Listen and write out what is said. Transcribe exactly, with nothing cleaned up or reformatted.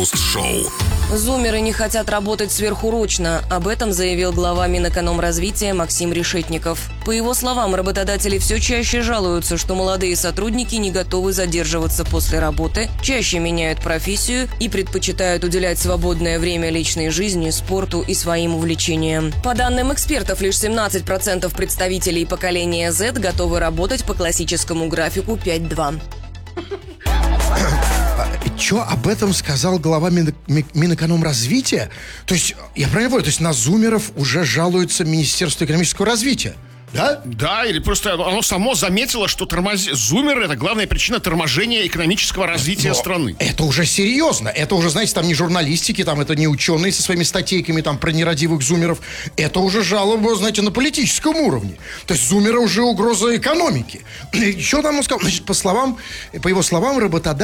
Крем-хруст-шоу. Зумеры не хотят работать сверхурочно. Об этом заявил глава Минэкономразвития Максим Решетников. По его словам, работодатели все чаще жалуются, что молодые сотрудники не готовы задерживаться после работы, чаще меняют профессию и предпочитают уделять свободное время личной жизни, спорту и своим увлечениям. По данным экспертов, лишь семнадцать процентов представителей поколения Z готовы работать по классическому графику пять два. Что об этом сказал глава Мин, Минэкономразвития? То есть, я правильно понимаю, то есть на зумеров уже жалуется Министерство экономического развития? Да? Да, или просто оно само заметило, что тормоз... зумеры — это главная причина торможения экономического развития Но страны. Это уже серьезно. Это уже, знаете, там не журналистики, там это не ученые со своими статейками там про нерадивых зумеров. Это уже жалоба, знаете, на политическом уровне. То есть зумеры уже угроза экономики. Что там он сказал? Значит, по словам, по его словам, работодатели